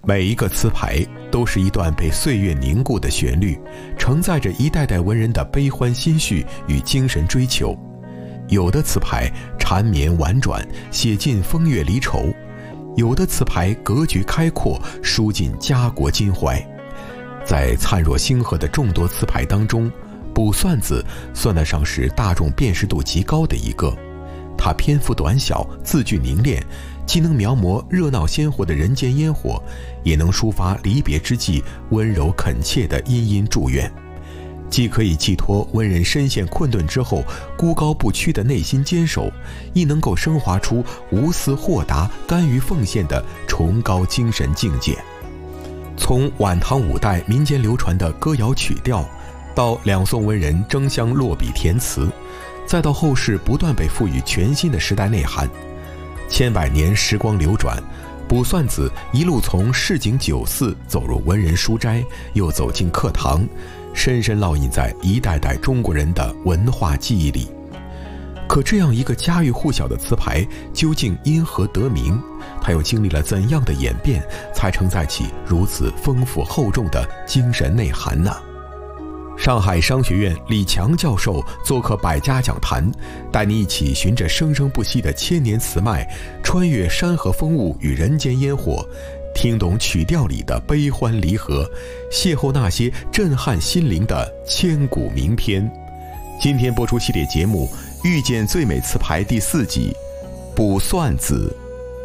每一个词牌都是一段被岁月凝固的旋律，承载着一代代文人的悲欢心绪与精神追求。有的词牌缠绵婉转，写尽风月离愁；有的词牌格局开阔，书尽家国襟怀。在灿若星河的众多词牌当中，《卜算子》算得上是大众辨识度极高的一个。它篇幅短小，字句凝练，既能描摹热闹鲜活的人间烟火，也能抒发离别之际温柔恳切的殷殷祝愿。既可以寄托文人身陷困顿之后孤高不屈的内心坚守，亦能够升华出无私豁达、甘于奉献的崇高精神境界。从晚唐五代民间流传的歌谣曲调，到两宋文人争相落笔填词，再到后世不断被赋予全新的时代内涵。千百年时光流转，卜算子一路从市井酒肆走入文人书斋，又走进课堂，深深烙印在一代代中国人的文化记忆里。可这样一个家喻户晓的词牌，究竟因何得名？它又经历了怎样的演变，才承载起如此丰富厚重的精神内涵呢？上海商学院李强教授做客百家讲坛，带你一起循着生生不息的千年词脉，穿越山河风物与人间烟火，听懂曲调里的悲欢离合，邂逅那些震撼心灵的千古名篇。今天播出系列节目《遇见最美词牌》第4集《卜算子》。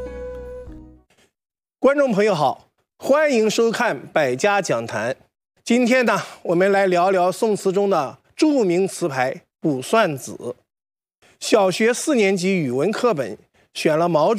观众朋友好，欢迎收看百家讲坛。今天呢，我们来聊聊宋词中的著名词牌《卜算子》。小学4年级语文课本选了毛